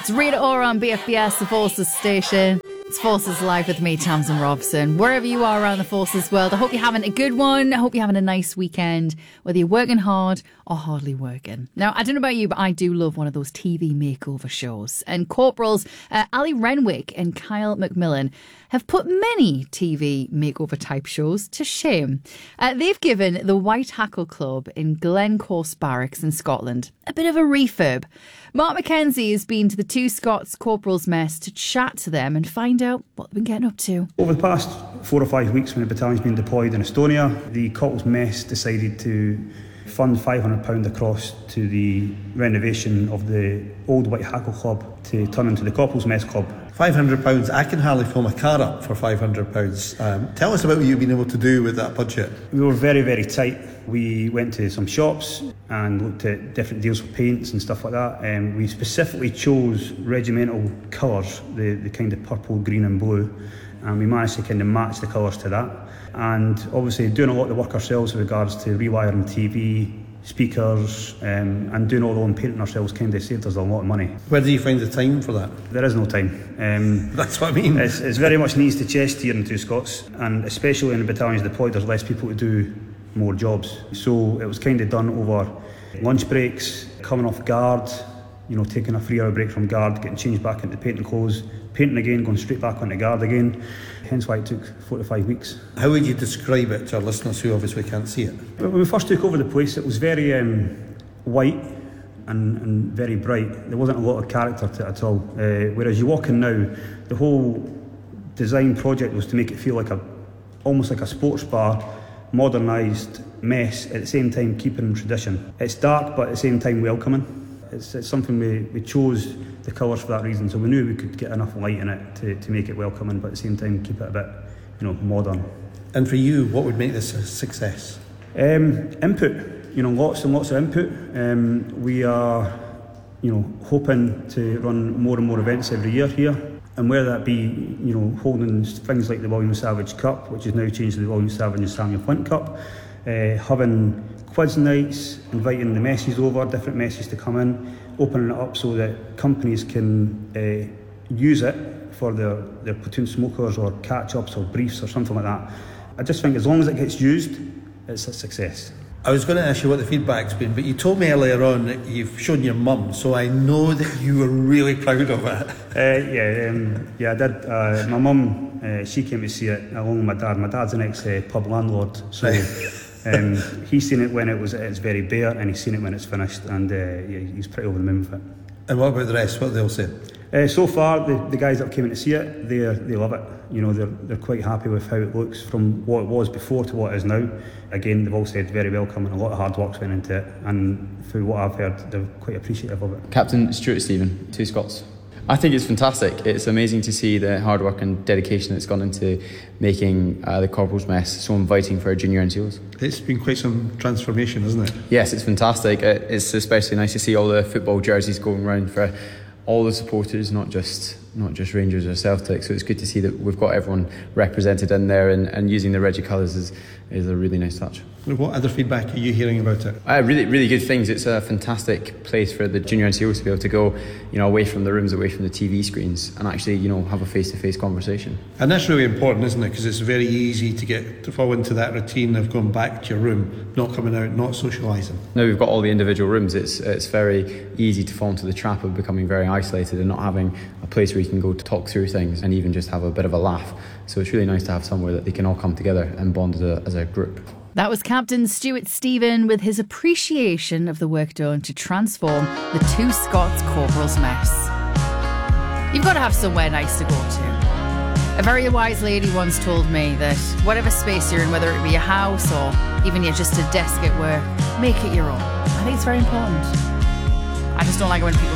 It's Rita Ora on BFBS, the Forces station. It's Forces Live with me, Tamsin Robson. Wherever you are around the Forces world, I hope you're having a good one. I hope you're having a nice weekend, whether you're working hard or hardly working. Now, I don't know about you, but I do love one of those TV makeover shows. And Corporals Ali Renwick and Kyle McMillan have put many TV makeover type shows to shame. They've given the White Hackle Club in Glencorse Barracks in Scotland a bit of a refurb. Mark McKenzie has been to the Two Scots Corporals mess to chat to them and find out what they've been getting up to. Over the past 4 or 5 weeks when the battalion's been deployed in Estonia, the Corporals mess decided to fund £500 across to the renovation of the old White Hackle Club to turn into the Corporals Mess Club. £500, I can hardly fill my car up for £500. Tell us about what you've been able to do with that budget. We were very, very tight. We went to some shops and looked at different deals for paints and stuff like that. We specifically chose regimental colours, the kind of purple, green and blue, and we managed to kind of match the colours to that. And obviously doing a lot of the work ourselves with regards to rewiring TV, speakers, and doing all the own painting ourselves kind of saved us a lot of money. Where do you find the time for that? There is no time. That's what I mean. It's very much knees to chest here in Two Scots, and especially when the battalion's deployed, there's less people to do more jobs. So it was kind of done over lunch breaks, coming off guard, taking a 3-hour break from guard, getting changed back into painting clothes, painting again, going straight back onto guard again. Hence why it took 4 to 5 weeks. How would you describe it to our listeners who obviously can't see it? When we first took over the place, it was very white and very bright. There wasn't a lot of character to it at all. Whereas you walk in now, the whole design project was to make it feel like almost like a sports bar, modernised mess, at the same time keeping tradition. It's dark but at the same time welcoming. It's something we chose the colours for that reason, so we knew we could get enough light in it to make it welcoming, but at the same time keep it a bit modern. And for you, what would make this a success? Input, lots and lots of input. We are hoping to run more and more events every year here, and whether that be holding things like the William Savage Cup, which is now changed to the William Savage and Samuel Flint Cup, having quiz nights, inviting the messes over, different messes to come in, opening it up so that companies can use it for their platoon smokers or catch-ups or briefs or something like that. I just think as long as it gets used, it's a success. I was going to ask you what the feedback's been, but you told me earlier on that you've shown your mum, so I know that you were really proud of it. Yeah, I did. My mum, she came to see it along with my dad. My dad's an ex-pub landlord, so he's seen it when it was at its very bare, and he's seen it when it's finished, and he's pretty over the moon with it. And what about the rest? What they'll say? So far, the guys that came in to see it, they love it. They're quite happy with how it looks from what it was before to what it is now. Again, they've all said very welcome, and a lot of hard work's went into it, and through what I've heard, they're quite appreciative of it. Captain Stuart Stephen, Two Scots. I think it's fantastic. It's amazing to see the hard work and dedication that's gone into making the Corporals mess so inviting for our junior NCOs. It's been quite some transformation, isn't it? Yes, it's fantastic. It's especially nice to see all the football jerseys going around for all the supporters, not just Rangers or Celtic. So it's good to see that we've got everyone represented in there, and using the Reggie colours is a really nice touch. What other feedback are you hearing about it? Really, really good things. It's a fantastic place for the junior NCOs to be able to go, away from the rooms, away from the TV screens, and actually, have a face-to-face conversation. And that's really important, isn't it? Because it's very easy to fall into that routine of going back to your room, not coming out, not socialising. Now we've got all the individual rooms. It's very easy to fall into the trap of becoming very isolated and not having a place where you can go to talk through things and even just have a bit of a laugh. So it's really nice to have somewhere that they can all come together and bond as a group. That was Captain Stuart Stephen with his appreciation of the work done to transform the Two Scots Corporals mess. You've got to have somewhere nice to go to. A very wise lady once told me that whatever space you're in, whether it be a house or even just a desk at work, make it your own. I think it's very important. I just don't like it when people